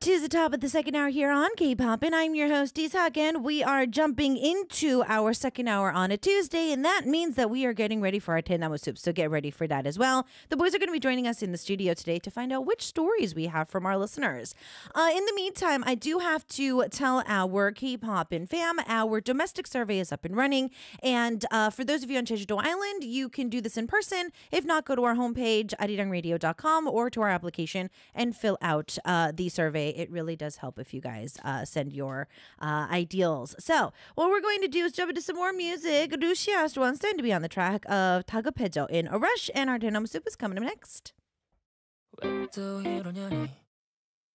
To the top of the second hour here on K-Pop, and I'm your host, Ishak, and we are jumping into our second hour on a Tuesday, and that means that we are getting ready for our Tenamu Soup, so get ready for that as well. The boys are going to be joining us in the studio today to find out which stories we have from our listeners. In the meantime, I do have to tell our K-Pop and fam, our domestic survey is up and running, and for those of you on Jeju-do Island, you can do this in person. If not, go to our homepage, arirangradio.com, or to our application and fill out the survey. It really does help if you guys send your ideals. So what we're going to do is jump into some more music. Lucia asked Weinstein to be on the track of 다급해져 in A Rush, and our Tenamu Soup is coming up next. 왜 또 이러냐니